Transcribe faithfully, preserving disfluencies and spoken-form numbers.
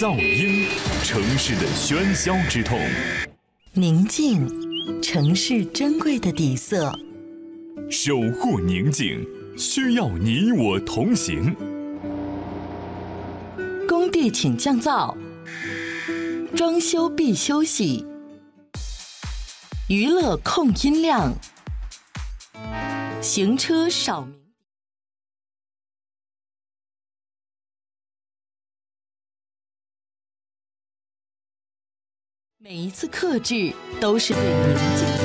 噪音，城市的喧嚣之痛； 宁静，城市珍贵的底色。 守护宁静，需要你我同行。 工地请降噪，装修必休息，娱乐控音量，行车少鸣。每一次克制都是对宁静。